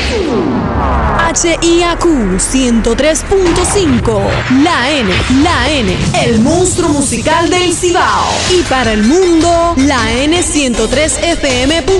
HIAQ 103.5, la N, el monstruo musical del Cibao. Y para el mundo, la N103FM.